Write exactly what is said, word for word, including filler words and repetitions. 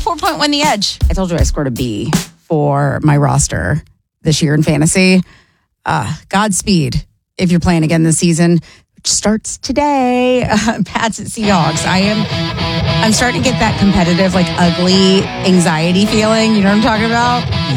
four point one The Edge. I told you I scored a B for my roster this year in fantasy. Uh, Godspeed if you're playing again this season, which starts today. Uh, Pats at Seahawks. I am I'm starting to get that competitive, like ugly anxiety feeling. You know what I'm talking about?